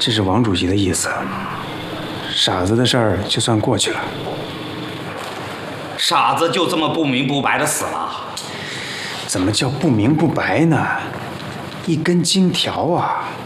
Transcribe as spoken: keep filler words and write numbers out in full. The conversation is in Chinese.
这是王主席的意思。傻子的事儿就算过去了。 傻子就这么不明不白的死了？ 怎么叫不明不白呢？一根金条啊！